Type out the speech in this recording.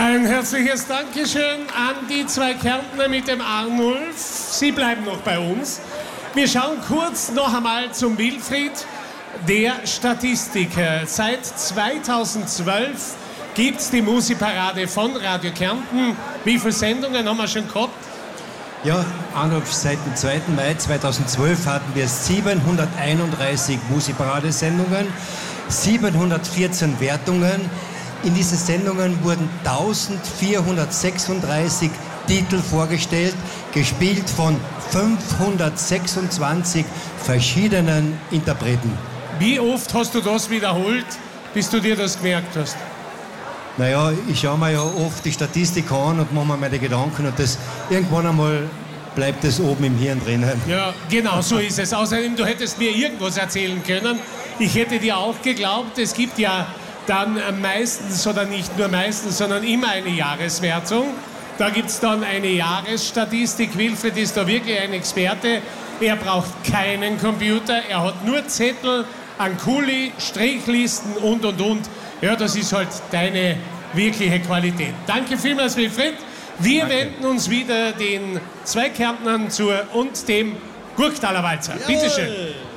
Ein herzliches Dankeschön an die zwei Kärntner mit dem Arnulf. Sie bleiben noch bei uns. Wir schauen kurz noch einmal zum Wilfried, der Statistiker. Seit 2012 gibt es die Musikparade von Radio Kärnten. Wie viele Sendungen haben wir schon gehabt? Ja, Arnulf, seit dem 2. Mai 2012 hatten wir 731 Musikparadesendungen, 714 Wertungen. In diesen Sendungen wurden 1436 Titel vorgestellt, gespielt von 526 verschiedenen Interpreten. Wie oft hast du das wiederholt, bis du dir das gemerkt hast? Naja, ich schaue mir ja oft die Statistik an und mache mir meine Gedanken und das irgendwann einmal bleibt es oben im Hirn drinnen. Ja, genau, so ist es. Außerdem, du hättest mir irgendwas erzählen können. Ich hätte dir auch geglaubt, es gibt ja dann meistens, oder nicht nur meistens, sondern immer eine Jahreswertung. Da gibt es dann eine Jahresstatistik. Wilfried ist da wirklich ein Experte. Er braucht keinen Computer, er hat nur Zettel, einen Kuli, Strichlisten und. Ja, das ist halt deine wirkliche Qualität. Danke vielmals, Wilfried. Wir wenden uns wieder den zwei Kärntnern zu und dem Gurktaler Walzer. Bitte schön.